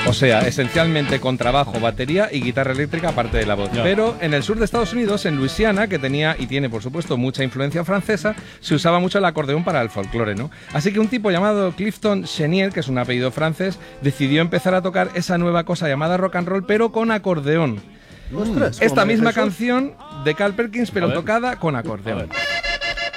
O sea, esencialmente contrabajo, batería y guitarra eléctrica aparte de la voz. Pero en el sur de Estados Unidos, en Luisiana, que tenía y tiene por supuesto mucha influencia francesa, se usaba mucho el acordeón para el folclore, ¿no? Así que un tipo llamado Clifton Chenier, que es un apellido francés, decidió empezar a tocar esa nueva cosa llamada rock and roll, pero con acordeón. Ostras, Esta misma canción de Carl Perkins, pero tocada con acordeón.